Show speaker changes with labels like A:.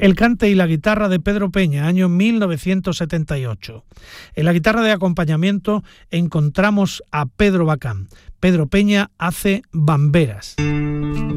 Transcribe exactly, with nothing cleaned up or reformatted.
A: El cante y la guitarra de Pedro Peña, año mil novecientos setenta y ocho. En la guitarra de acompañamiento encontramos a Pedro Bacán. Pedro Peña hace bamberas.